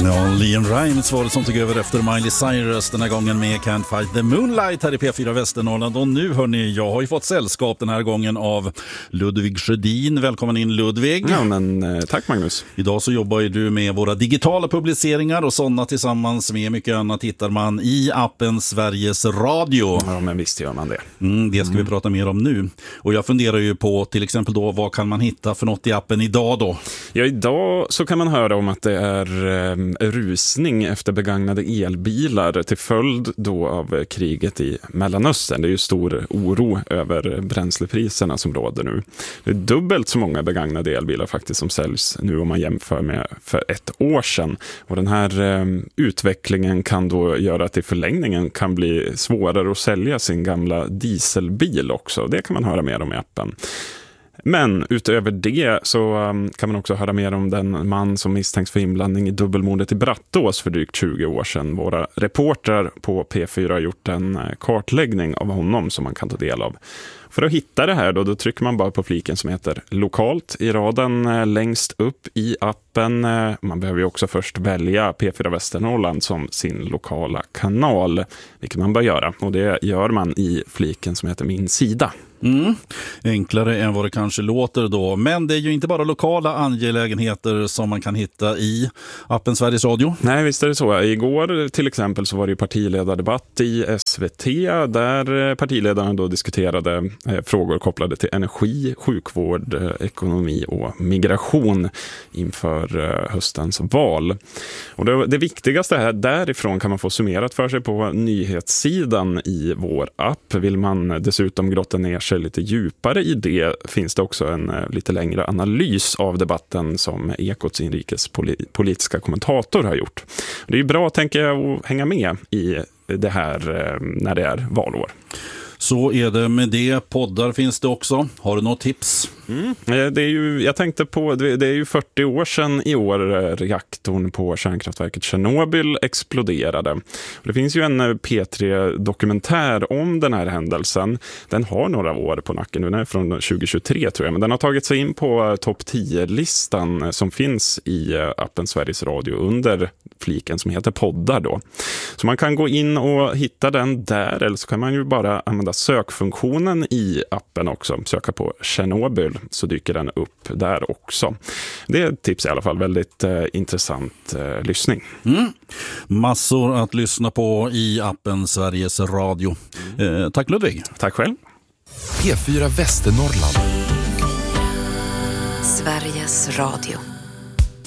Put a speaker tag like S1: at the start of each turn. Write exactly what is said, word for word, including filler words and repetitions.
S1: Ja, Liam Rimes var det som tog över efter Miley Cyrus den här gången med Can't Fight the Moonlight här i P fyra Västernorrland. Och nu hörni, jag har ju fått sällskap den här gången av Ludvig Sjödin. Välkommen in Ludvig.
S2: Ja, men eh, tack Magnus.
S1: Idag så jobbar ju du med våra digitala publiceringar och sådana tillsammans med mycket annat hittar man i appen Sveriges Radio.
S2: Ja, men visst gör man det.
S1: Mm, det ska
S2: mm.
S1: vi prata mer om nu. Och jag funderar ju på till exempel då, vad kan man hitta för något i appen idag då?
S2: Ja, idag så kan man höra om att det är eh, rusning efter begagnade elbilar till följd då av kriget i Mellanöstern. Det är ju stor oro över bränslepriserna som råder nu. Det är dubbelt så många begagnade elbilar faktiskt som säljs nu om man jämför med för ett år sedan. Och den här eh, utvecklingen kan då göra att i förlängningen kan bli svårare att sälja sin gamla dieselbil också. Det kan man höra mer om i appen. Men utöver det så um, kan man också höra mer om den man som misstänks för inblandning i dubbelmordet i Brattås för drygt tjugo år sedan. Våra reportrar på P fyra har gjort en kartläggning av honom som man kan ta del av. För att hitta det här då, då trycker man bara på fliken som heter lokalt i raden eh, längst upp i appen. Eh, man behöver ju också först välja P fyra Västernorrland som sin lokala kanal, vilket man bör göra. Och det gör man i fliken som heter Min sida.
S1: Mm. Enklare än vad det kanske låter då. Men det är ju inte bara lokala angelägenheter som man kan hitta i appen Sveriges Radio.
S2: Nej, visst är det så. Igår till exempel så var det ju partiledardebatt i S V T där partiledarna då diskuterade eh, frågor kopplade till energi, sjukvård, eh, ekonomi och migration inför eh, höstens val. Och det, det viktigaste här därifrån kan man få summerat för sig på nyhetssidan i vår app. Vill man dessutom grotta ner sig lite djupare i det finns det också en eh, lite längre analys av debatten som Ekots inrikespolitiska kommentator har gjort. Det är ju bra, tänker jag, att hänga med i det här eh, när det är valår.
S1: Så är det med det. Poddar finns det också. Har du något tips?
S2: Mm. Det är ju, jag tänkte på, det är ju fyrtio år sedan i år reaktorn på kärnkraftverket Tjernobyl exploderade. Det finns ju en P tre-dokumentär om den här händelsen. Den har några år på nacken. Den är från tjugo tjugotre tror jag. Men den har tagit sig in på topp tio-listan som finns i appen Sveriges Radio under fliken som heter poddar då. Så man kan gå in och hitta den där, eller så kan man ju bara använda sökfunktionen i appen också. Söka på Tjernobyl så dyker den upp där också. Det är ett tips i alla fall. Väldigt eh, intressant eh, lyssning.
S1: Mm. Massor att lyssna på i appen Sveriges Radio. Mm. Eh, tack Ludvig.
S2: Tack själv.
S3: P fyra Västernorrland.
S4: Sveriges Radio.